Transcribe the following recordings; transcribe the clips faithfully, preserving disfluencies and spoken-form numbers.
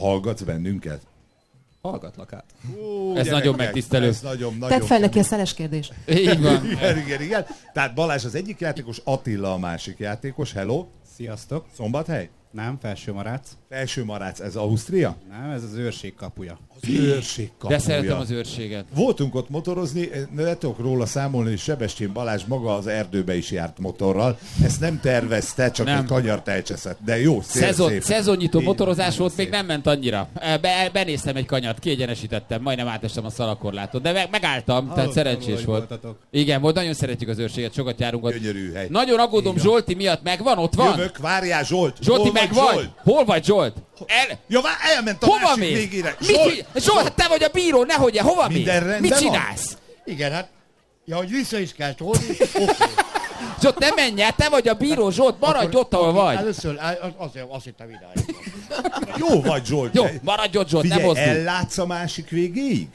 Hallgatsz bennünket? Hallgatlak át. Ó, ez nagyon megtisztelő. Ez nagyon, nagyon Tedd fel neki a szeles kérdést. Így van. igen, igen, igen. Tehát Balázs az egyik játékos, Attila a másik játékos. Hello. Sziasztok. Szombathely? Nem, Felsőmarác. Felsőmarác, ez Ausztria? Nem, ez az őrség kapuja. Az őrség kapuja. De szeretem az őrséget. Voltunk ott motorozni, ne tudok róla számolni, hogy Sebestyén Balázs maga az erdőbe is járt motorral. Ezt nem tervezte, csak nem. Egy kanyart elcseszett. De jó, szép, Szezon, szép. Szezonnyitó Én motorozás volt, szép. még nem ment annyira. Be, benéztem egy kanyart, kiegyenesítettem, majdnem átestem a szalakorlátot, de meg, megálltam, tehát szerencsés volt. Voltatok. Igen, volt, nagyon szeretjük az őrséget, sokat járunk ott. Gyönyörű hely. Nagyon aggódom Zsolti miatt, megvan, ott van? Jövök, várjál Zsolt. Zsolti, Hol meg vagy? vagy? Zsolt? Hol vagy Zsolt? El... Ja, vár, elment a hova másik mész? végére. Zsolt, Zsolt, hát te vagy a bíró, nehogy, hova mész? Minden rendben Mit van? csinálsz? Igen, hát, ja, hogy vissza is kell tolni. Okay. Zsolt, ne menj el, te vagy a bíró, Zsolt, maradj akkor, ott, ahol akkor vagy. Először, azért azt hittem idáig. Jó vagy Zsolt. Jó, maradj ott Zsolt, Figyelj, ne mozdulj. ellátsz a másik végéig?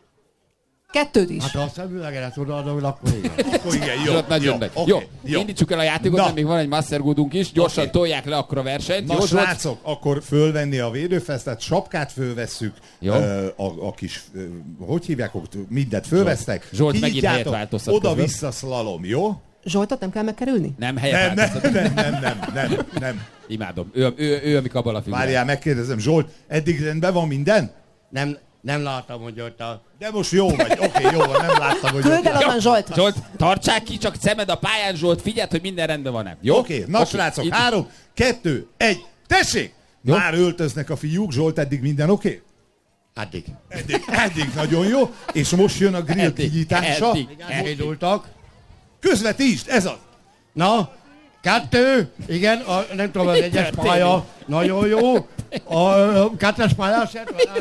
Kettőt is. Hát ha a szemüvegedet odaadom, akkor igen. Akkor igen, jó. Zsolt, nagyon jó, megy. okay, Jó, jó. indítsuk el a játékot, mert még van egy mastergoodunk is. Gyorsan Okay. tolják le akkor a versenyt. Na jó, srácok, akkor fölvenni a védőfesztet, sapkát fölvesszük, Jó. ö, a, a kis, ö, hogy hívják, mindent fölvesztek. Zsolt, megint helyet Kinyitjátok, változtat oda-vissza szlalom, jó? Zsoltot nem kell megkerülni? Nem, helyet Nem, változtat. nem, nem, nem, nem, nem, nem. Imádom. Ő, ő, ő a mi kabala figuránk. Várjál, megkérdezem, Zsolt, eddig rendben van minden? Nem, nem láttam, hogy ott a... De most jó vagy, oké, okay, jó van, nem láttam, hogy... Küld el onnan Zsolt. Zsolt, tartsák ki, csak szemed a pályán, Zsolt, figyeld, hogy minden rendben van-e. Jó? Oké, okay, na okay. Srácok, Itt... három, kettő, egy, tessék! Jó? Már öltöznek a fiúk, Zsolt, eddig minden oké? Okay? Addig. Eddig, eddig nagyon jó, és most jön a grill Eddig, kinyitása. eddig. Elindultak. Közvetítsd, ez az! Na, kettő, igen, a, nem tudom, az egyes pálya, nagyon jó. A, a kettes pályás,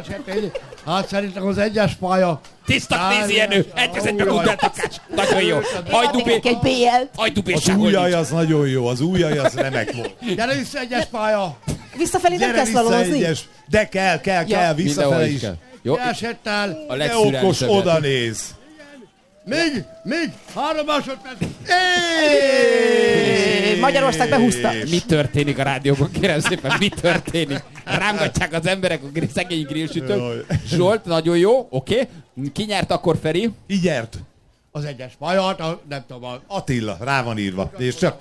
hát szerintem az egyes pálya. Tiszta tíz Jenő, egykezett meg ugráltakás. Nagyon jó. Ajdubé, Egy bé el. ajdubésság, Az hogy újjaj nincs. az nagyon jó, az újjaj az remek volt. Gyere vissza, egyes pálya. Visszafelé nem Gyere kell vissza szlalomozni? egyes. De kell, kell, Ja. kell, Mindenhol visszafele is. kell. Jó, Esettel. a De okos, legszürreálisabb oda játék. néz. Még, még, három másodperc. Éééé! Magyarország behúzta. Mi történik a rádióban, kérem szépen, mi történik? Rángatják az emberek a grill, szegény grillsütők. Jaj. Zsolt, nagyon jó, oké. Ki nyert akkor, Feri? Így nyert. Az egyes pálya, hát a, nem tudom, a... Attila, rá van írva. És csak...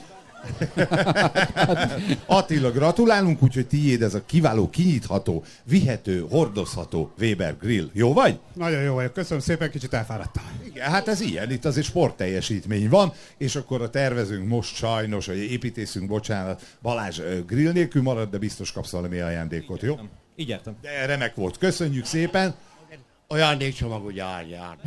Attila, gratulálunk, úgyhogy tiéd ez a kiváló, kinyitható, vihető, hordozható Weber grill. Jó vagy? Nagyon jó vagyok, köszönöm szépen, kicsit elfáradtam. Igen, hát ez ilyen, itt azért sportteljesítmény van, és akkor a tervezünk most sajnos, vagy építészünk, bocsánat, Balázs grill nélkül marad, de biztos kapsz valami ajándékot, jó? Így értem. De remek volt, köszönjük szépen. Ajándékcsomag ugye állját.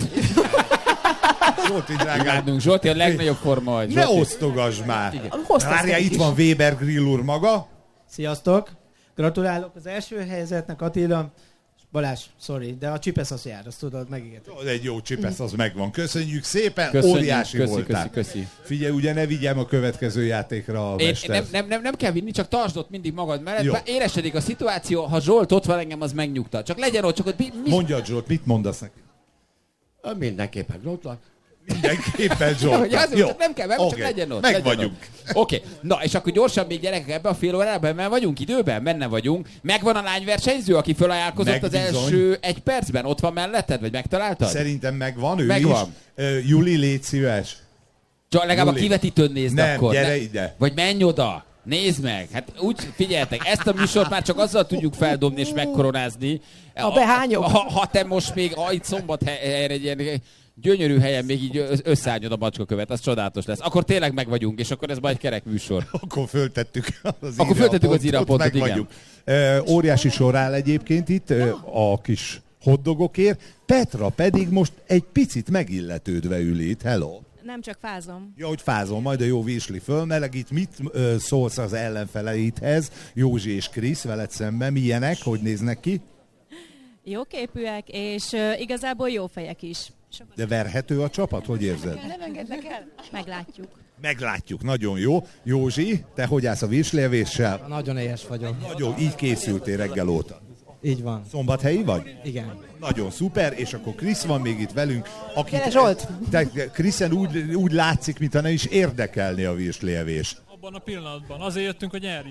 Zsolti, drágám, Imádunk, Zsolti a legnagyobb forma vagy. ne Zsolti. osztogasd már. Hoztasz Várjál, nekik itt is. van Weber grill úr maga. Sziasztok! Gratulálok az első helyzetnek, Attila. Balázs, sorry, de a csipesz az jár, azt tudod, megígértem. Az egy jó csipesz, az megvan. Köszönjük szépen, Köszönjük, óriási köszi, voltál. köszi, köszi. Figyelj, ugye ne vigyem a következő játékra a Én, mester. nem, nem, nem, nem kell vinni, csak tartsd ott mindig magad mellett. Jó. Bár éresedik a szituáció, ha Zsolt ott van, engem az megnyugtat. Csak legyen ott, csak ott mi, mi... Mondjad, Zsolt, mit mondasz neki? Mindenképpen Zsoltlak. Mindenképpen Zsolt. Hogy az, csak nem kell, meg, Oké, csak legyen ott. meg legyen vagyunk. ott. Oké, na és akkor gyorsan még gyerekek ebbe a fél órában, mert vagyunk időben, benne vagyunk. Megvan a lányversenyző, aki fölajánlkozott Meg az bizony. első egy percben? Ott van melletted, vagy megtaláltad? Szerintem megvan, ő Megvan. is. Uh, Juli, légy szíves. Csak legalább a Juli. kivetítőn nézd Nem, akkor. gyere ne- ide. Vagy menj oda. Nézd meg. Hát úgy figyeljetek, ezt a műsort már csak azzal tudjuk feldobni és megkoronázni. A behányok. Ha, ha te most még ah, itt Szombathelyre egy ilyen gyönyörű helyen még így összeállnyod a macskakövet, az csodálatos lesz. Akkor tényleg meg vagyunk, és akkor ez majd egy kerek műsor. Akkor föltettük az Akkor föltettük az írjapontot, meg igen. vagyunk. Uh, óriási sor áll egyébként itt uh, a kis hotdogokért. Petra pedig most egy picit megilletődve ül itt. Hello. Nem csak fázom. Ja, hogy fázom, majd a jó Vésli fölmelegít. Mit ö, szólsz az ellenfeleidhez? Józsi és Krisz veled szemben. Milyenek? Hogy néznek ki? Jóképűek, és uh, igazából jó fejek is. Sokat De verhető a csapat? Hogy érzed? nem engednek el? Meglátjuk. Meglátjuk, nagyon jó. Józsi, te hogy állsz a Vésli-evéssel? Nagyon éhes vagyok. Nagyon, így készültél reggel óta. Így van. Szombathelyi vagy? Igen. Nagyon szuper, és akkor Krisz van még itt velünk. Akit, Gyere, Zsolt! Te, Kriszen úgy, úgy látszik, mintha nem is érdekelni a Vésli-evés. Abban a pillanatban. Azért jöttünk, hogy nyerjünk.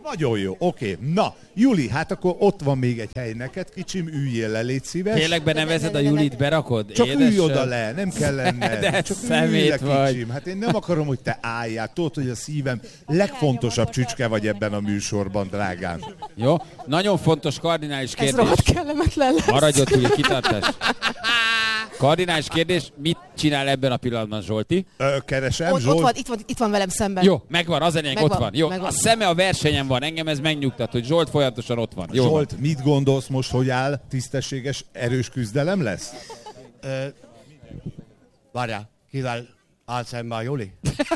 Nagyon jó, oké. Na, Juli, hát akkor ott van még egy hely neked, kicsim, üljél le, légy szíves. Tényleg benevezed a Julit, berakod? Csak Édes, ülj oda le, nem kell lenned. De Csak szemét ülj le, vagy. kicsim. Hát én nem akarom, hogy te álljál. Tudod, hogy a szívem legfontosabb csücske vagy ebben a műsorban, drágám. Jó, nagyon fontos kardinális Ez kérdés. rohadt kellemetlen lesz. Maradj ott, Juli, kitartás. Kardinális kérdés, mit csinál ebben a pillanatban Zsolti? Ö, keresem, Ott, Zsolt. ott, van, itt, van, itt van velem szemben. Jó, megvan, az enyém, ott Megvan, van. Jó, megvan. a szeme a versenyen van, engem ez megnyugtat, hogy Zsolt folyamatosan ott van. Jó Zsolt, van. mit gondolsz most, hogy áll tisztességes, erős küzdelem lesz? Ö, Várjál, kivel áll szemben a Juli?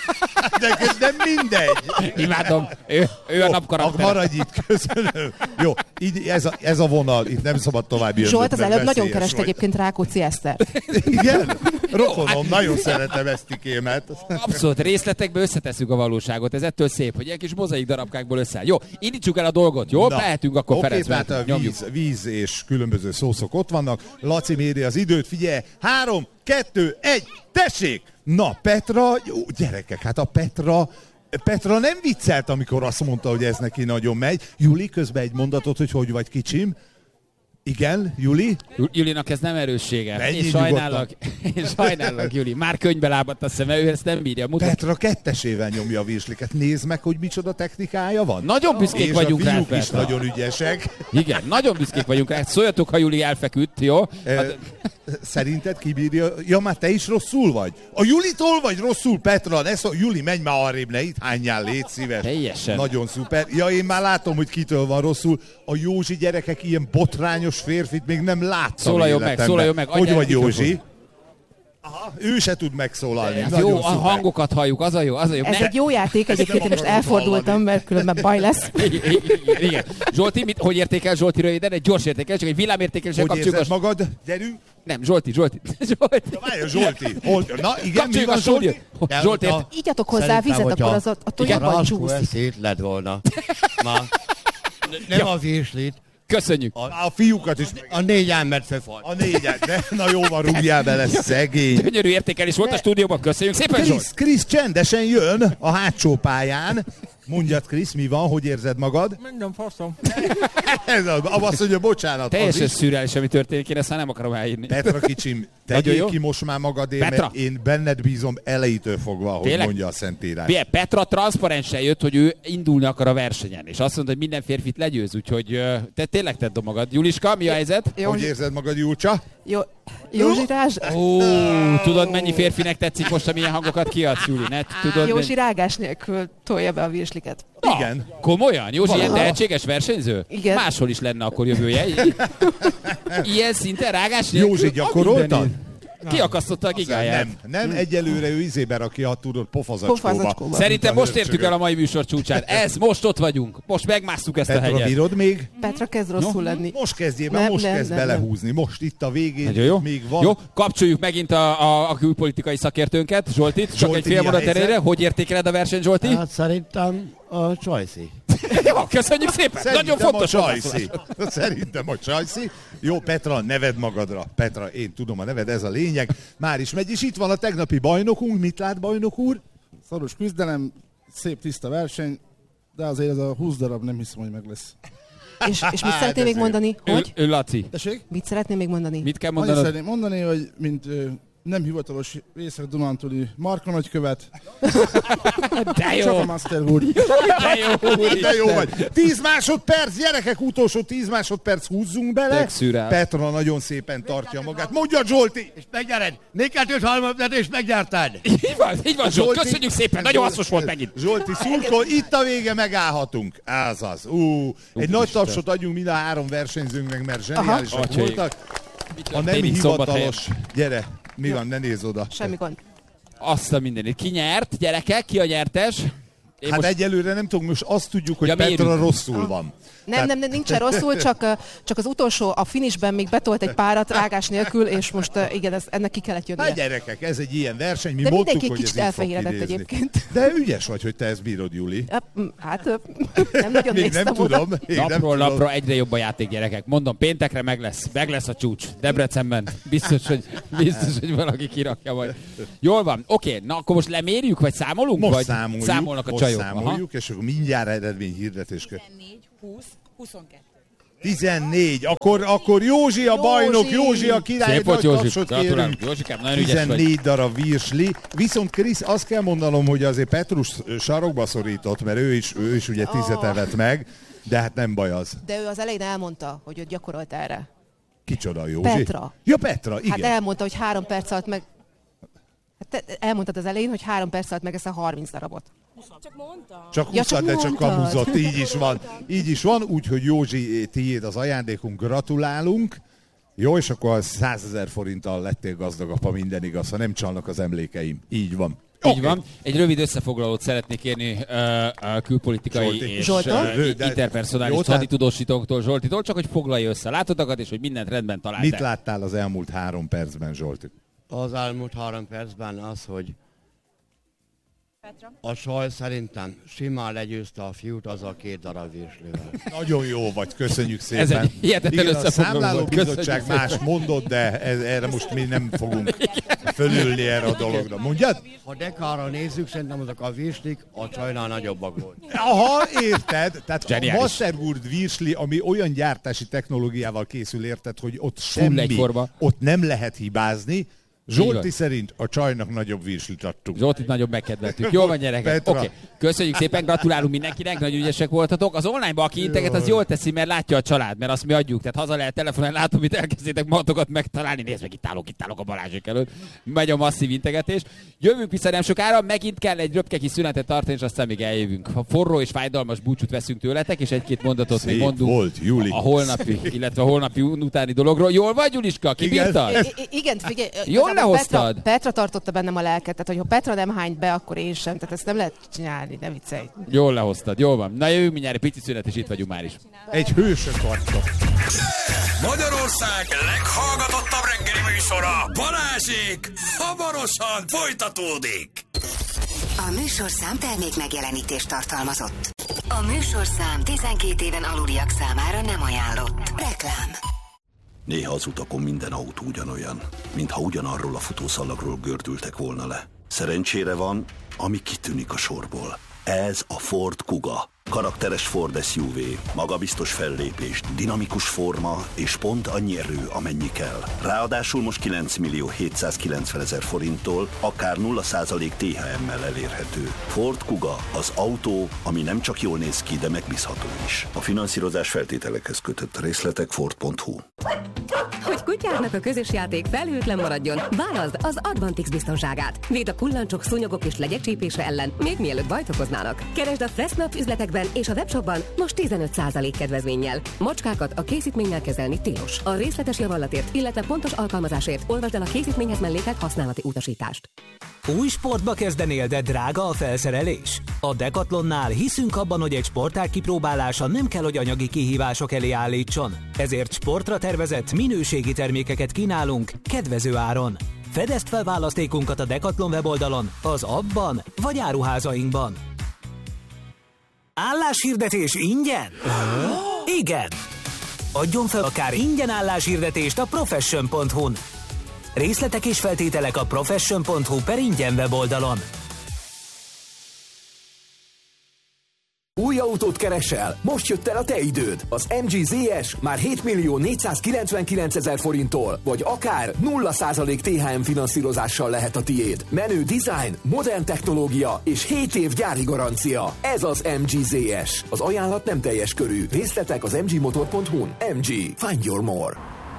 De nem mindegy. Imádom, ő, ő a Jó, napkarakter. maradj itt, köszönöm. Jó, így ez a, ez a vonal, itt nem szabad tovább jönnöd, Zsolt az mert előbb nagyon veszélyes kereste vagy. egyébként Rákóczi Esztert. Igen? Rokonom, nagyon szeretem ezt ikémet. Abszolút, részletekbe összetesszük a valóságot, ez ettől szép, hogy ilyen kis mozaik darabkákból összeáll. Jó, indítsuk el a dolgot, jó? Na, Lehetünk akkor oké, Ferenc, tehát a nyomjuk. víz, víz és különböző szószok ott vannak. Laci méri az időt, figyelj! Három, kettő, egy, tessék! Na, Petra, jó, gyerekek, hát a Petra, Petra nem viccelt, amikor azt mondta, hogy ez neki nagyon megy. Juli, közben egy mondatot, hogy hogy vagy kicsim. Igen, Juli? Julinak ez nem erőssége. Menjél Én sajnállak, én sajnállak, Juli. Már könyvbe lábadt a szeme, ő ezt nem bírja. Mutat. Petra kettesével nyomja a virsliket. Nézd meg, hogy micsoda technikája van. Nagyon büszkék és vagyunk a rá, fiúk is Petra. nagyon ügyesek. Igen, nagyon büszkék vagyunk rá. Szóljatok, ha Juli elfeküdt, jó? Hát, Szerinted kibírja? Ja, már te is rosszul vagy? A Julitól vagy rosszul, Petra? Ne szó... Juli, menj már arrébb, ne itt hányjál, légy szíves. Teljesen. Nagyon szuper. Ja, én már látom, hogy kitől van rosszul. A Józsi gyerekek ilyen botrányos férfit még nem láttam Szólaljon meg, életemben. szólaljon meg, Hogy adjál vagy, egy mikrofont. Józsi? Aha, ő se tud megszólalni. Hát Nagyon jó, a szuper. hangokat halljuk, az a jó, az a jó. Ez Ne- egy jó játék, egyébként én most akarom elfordultam, hallani. mert különben baj lesz. Igen, igen, igen. Zsolti, mit, hogy értékel Zsolti röviden? Egy gyors értékel, csak egy villámértékeléssel Hogy kapcsoljuk. érzed A... magad? Gyerünk. Nem, Zsolti, Zsolti. Zsolti. Ja, várja, Zsolti. Hol... Na, igen, mi Kapcsoljuk a van, Zsolti? stúdiót. Zsolti, ért... Ígyatok hozzá Szerintem, vizet, hogyha akkor az a, a tojabban Raskó csúszik. ezt szét lett volna. Na. Nem a virslit, köszönjük. A, a fiúkat is. a négy embert fölfalt. A négyet, de na jó van, rúgjál bele, szegény. Gyönyörű értékelés volt a stúdióban, köszönjük szépen, Zsolt. Krisz, Krisz csendesen jön a hátsó pályán. Mondjad, Krisz, mi van, hogy érzed magad? Minden faszom. Ez az, azt mondja, bocsánat, az Teljesen is. szürreális, ami történik, én ezt már nem akarom elírni. Petra kicsim, Nagyon tegyél jó. ki most már magadért, Petra. mert én benned bízom elejétől fogva, ahogy Tényleg? mondja a Szentírás. Fie, Petra transzparensen jött, hogy ő indulni akar a versenyen, és azt mondta, hogy minden férfit legyőz, úgyhogy ö, te tényleg tedd a magad. Juliska, mi a helyzet? Jó, Hogy érzed magad, Júlcsa? jó, Józsi Rázs, Ó, tudod, mennyi férfinek tetszik most, amilyen hangokat kiadsz, Juli? Ne, tudod, Józsi mennyi... rágás nélkül tolja be a virsliket. Na, Igen. Komolyan? Józsi ilyen Valaha. tehetséges versenyző? Igen. Máshol is lenne akkor jövője. Ilyen szinten rágás? Józsi, gyakoroltad? Kiakasztotta a gigáját. Nem, nem, egyelőre ő izébe rakja, tudod, pofazacskóba. Pofazacskóba. Szerintem Mint a most értük el a mai műsor csúcsát. Ez, most ott vagyunk. Most megmásszuk ezt a Petra, hegyet. bírod még? Petra kezd rosszul lenni. Most kezdjél, már Nem, most nem, kezd nem, belehúzni. Most itt a végén Nagyon jó. még van. Jó, kapcsoljuk megint a, a, a külpolitikai szakértőnket, Zsoltit. Csak Zsolti, egy fél mi a mondat helyzet? erejére. Hogy értékeled a versenyt, Zsolti? Hát szerintem a Csajci. Jó, köszönjük szépen. Szerintem Nagyon fontos a hozzászólás. Csajci. Szerintem a Csajci. Jó, Petra, neved magadra. Petra, én tudom a neved, ez a lényeg. Már is megy, és itt van a tegnapi bajnokunk. Mit lát, bajnok úr? Szoros küzdelem, szép tiszta verseny, de azért ez a húsz darab nem hiszem, hogy meg lesz. És, és mit szeretnél még ez mondani? Ő, Hogy? ő Laci. Tessék? Mit szeretnél még mondani? Mit kell Annyit mondanod? szeretném mondani, hogy mint ö, nem hivatalos Észak-Dunántúli Marka nagykövet, De csak a jó, Master úr. de jó, De jó vagy. Tíz másodperc, gyerekek, utolsó tíz másodperc, húzzunk bele. Tök szürreál. Petra nagyon szépen tartja magát. Mondja, Zsolti! És megnyered! négy kettőt halmaztad és megnyerted! Így van, így van, Zsolt. Zsolti- Köszönjük szépen, nagyon hasznos volt megint. Zsolti szurkol, itt a vége, megállhatunk. Ez az. Ú, egy nagy tapsot adjunk mind a három versenyzőnknek, mert zseniálisak Atyaik. voltak. Mi A nem történik szombathelyen? hivatalos. Gyere, mi van, ne nézz oda. Semmi gond. Azt a mindenit. Ki nyert, gyerekek? Ki a nyertes? Én Hát most... egyelőre nem tudom, most azt tudjuk, hogy Ja, Petra mérjük. rosszul van. Nem, nem, nem, nincsen rosszul, csak, ö, csak az utolsó, a finishben még betolt egy párat rágás nélkül, és most ö, igen, ez, ennek ki kellett Hát jönnie. gyerekek, ez egy ilyen verseny, mi De mondtuk, mindenki egy hogy ez kicsit így fog elfehéredett kinézni. egyébként. De ügyes vagy, hogy te ezt bírod, Juli. Ö, m, Hát ö, nem nagyon Még néztem nem oda. tudom. Még nem Napról tudom. napra egyre jobb a játék, gyerekek. Mondom, péntekre meg lesz. Meg lesz a csúcs. Debrecenben. Biztos, hogy, biztos, hogy valaki kirakja majd. Jól van. Oké, na akkor most lemérjük, vagy számolunk? Most vagy számoljuk. számolnak a most leszámoljuk, és akkor mindjárt eredményhirdetés kell. tizennégy, húsz, huszonkettő. tizennégy. Akkor, akkor Józsi a bajnok, Józsi a király. Szép volt, Józsi. Tapsot kérünk. Józsikám, nagyon ügyes vagy. tizennégy darab virsli. Viszont Krisz, azt kell mondanom, hogy azért Petrus sarokba szorított, mert ő is, ő is ugye tizet evett meg, de hát nem baj az. De ő az elején elmondta, hogy ő gyakorolt erre. Kicsoda, Józsi? Petra. Ja, Petra, igen. Hát elmondta, hogy három perc alatt meg... Hát te elmondtad az elején, hogy három perc alatt megeszel harminc darabot. Csak mondtam. Csak Ja, húsz, csak de csak mondtad. kamuzott, így is van. Így is van, úgyhogy Józsi, tiéd az ajándékunk, gratulálunk. Jó, és akkor százezer forinttal lettél gazdagabb, ha minden igaz, ha nem csalnak az emlékeim. Így van. Így Okay. van. Egy rövid összefoglalót szeretnék kérni uh, a külpolitikai Zsolti. és Zsoltól? uh, Rövid, de- interpersonális jó, tehát- haditudósítóktól, Zsoltitól, csak hogy foglalja össze a látottakat, és hogy mindent rendben talált. Mit láttál az elmúlt három percben, Zsolti? Az elmúlt három percben az, hogy Petra. a saj szerintem simán legyőzte a fiút az a két darab virslivel. Nagyon jó vagy, köszönjük szépen. Ez egy hihetetlen Igen, a összefoglaló számláló volt. bizottság Köszönjük más mondott, de ez, erre most mi nem fogunk fölülni erre a dologra. Mondjad? Ha dekára nézzük, szerintem azok a virslik a csajnál nagyobbak volt. Aha, érted? Tehát Zseniális. a Masterwurd virsli, ami olyan gyártási technológiával készül, érted, hogy ott Full semmi, egyforma. ott nem lehet hibázni. Így Zsolti van. szerint a csajnak nagyobb virslit adtunk. Zsoltit nagyobb megkedveltük. Jó van, gyerekek. Petra. Oké. Okay. Köszönjük szépen, gratulálunk mindenkinek, nagyon ügyesek voltatok. Az online-ba, aki integet, az jól teszi, mert látja a család, mert azt mi adjuk. Tehát haza lehet telefonon, látom, hogy elkezdétek magatokat megtalálni. Nézd meg, itt állok, itt állok a Balázsék előtt. Megy a masszív integetés. Jövünk vissza nem sokára, megint kell egy röpke kis szünetet tartani, és aztán még eljövünk. Ha forró és fájdalmas búcsút veszünk tőletek, és egy-két mondatot még Szép mondunk volt, Juli. a holnapi, illetve a holnapi utáni dologról. Jól vagy, Juliska? Kibírtad? I- I- igen, figyelj. Jól igazából lehoztad? Petra, Petra tartotta bennem a lelket, tehát hogyha Petra nem hányt be, akkor én sem. Tehát ezt nem lehet csinálni, ne viccelj. Jól lehoztad, jól van. Na jövünk mindjárt egy pici szünet, és itt vagyunk már is. Egy hősök vagytok. Magyarország leghallgatottabb reggeli műsora, Balázsék, hamarosan folytatódik. A műsorszám termék megjelenítést tartalmazott. A műsorszám tizenkét éven aluliak számára nem ajánlott. Reklám. Néha az utakon minden autó ugyanolyan, mintha ugyanarról a futószalagról gördültek volna le. Szerencsére van, ami kitűnik a sorból. Ez a Ford Kuga. Karakteres Ford es u vé, magabiztos fellépés, dinamikus forma és pont annyi erő, amennyi kell. Ráadásul most kilenc millió hétszázkilencvenezer forinttól akár nulla százalék té há emmel elérhető. Ford Kuga, az autó, ami nem csak jól néz ki, de megbízható is. A finanszírozás feltételekhez kötött, részletek ford pont hu. Hogy kutyáknak a közös játék felhőtlen maradjon, válaszd az Advantix biztonságát. Véd a kullancsok, szúnyogok és legyek csípése ellen, még mielőtt bajt okoznának. Keresd a Fressnap üzletekben és a webshopban most tizenöt százalék kedvezménnyel. Macskákat a készítménnyel kezelni tilos. A részletes javallatért, illetve pontos alkalmazásért olvasd el a készítményhez mellékelt használati utasítást. Új sportba kezdenél, de drága a felszerelés? A Decathlonnál hiszünk abban, hogy egy sportág kipróbálása nem kell, hogy anyagi kihívások elé állítson. Ezért sportra tervezett, minőségi termékeket kínálunk kedvező áron. Fedezd fel választékunkat a Decathlon weboldalon, az appban vagy áruházainkban. Álláshirdetés ingyen? Igen! Adjon fel akár ingyen álláshirdetést a profession pont hu-n. Részletek és feltételek a profession pont hu per ingyen weboldalon. Új autót keresel? Most jött el a te időd! Az em gé zé es már hét millió négyszázkilencvenkilencezer forinttól, vagy akár nulla százalék té há em finanszírozással lehet a tiéd. Menő design, modern technológia és hét év gyári garancia. Ez az em gé zé es. Az ajánlat nem teljes körű. Részletek az em gé motor pont hu-n. em gé. Find your more.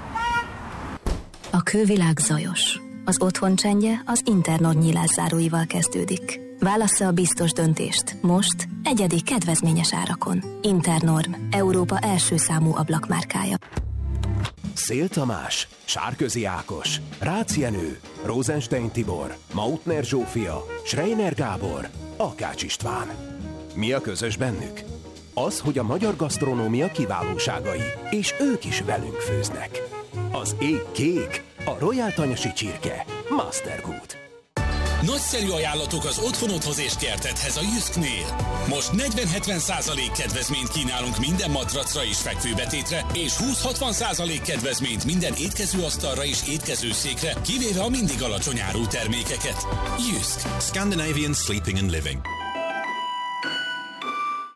A külvilág zajos. Az otthon csendje az Internord nyílászáróival kezdődik. Válassza a biztos döntést. Most egyedi kedvezményes árakon. Internorm, Európa első számú ablakmárkája. Szél Tamás, Sárközi Ákos, Rácz Jenő, Rosenstein Tibor, Mautner Zsófia, Schreiner Gábor, Akács István. Mi a közös bennük? Az, hogy a magyar gasztronómia kiválóságai, és ők is velünk főznek. Az ég kék, a Royal Tanyasi csirke, Mastergood. Nagyszerű ajánlatok az otthonodhoz és kertedhez a Jysknél. Most negyven-hetven százalék kedvezményt kínálunk minden matracra és fekvőbetétre, és húsz-hatvan százalék kedvezményt minden étkezőasztalra és étkezőszékre, kivéve a mindig alacsony árú termékeket. Jysk. Scandinavian Sleeping and Living.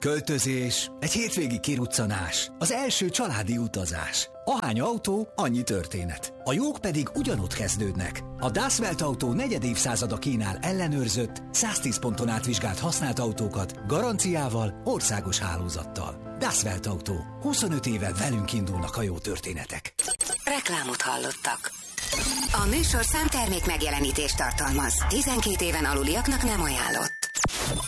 Költözés, egy hétvégi kiruccanás, az első családi utazás. Ahány autó, annyi történet. A jók pedig ugyanott kezdődnek. A Das Welt Autó negyed évszázada kínál ellenőrzött, száztíz ponton átvizsgált használt autókat, garanciával, országos hálózattal. Das Welt Autó. huszonöt éve velünk indulnak a jó történetek. Reklámot hallottak. A műsorszám termék megjelenítést tartalmaz. tizenkét éven aluliaknak nem ajánlott.